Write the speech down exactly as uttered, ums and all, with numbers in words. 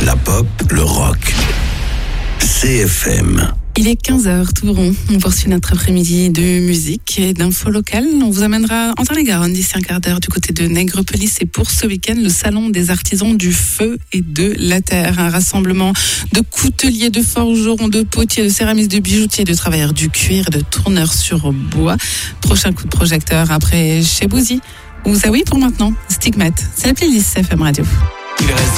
La pop, le rock. C F M. Il est quinze heures, tout rond. On poursuit notre après-midi de musique et d'infos locales. On vous amènera en Tarn-et-Garonne d'ici un quart d'heure du côté de Nègrepelisse. Et pour ce week-end, le salon des artisans du feu et de la terre. Un rassemblement de couteliers, de forgerons, de potiers, de céramistes, de bijoutiers, de travailleurs du cuir, de tourneurs sur bois. Prochain coup de projecteur après chez Bouzy. Ou ça oui pour maintenant, Stigmate. C'est la playlist C F M Radio.